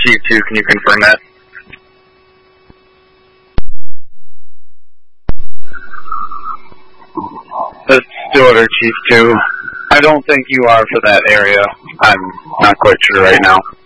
Chief 2, can you confirm that? This is Stillwater Chief 2. I don't think you are for that area. I'm not quite sure right now.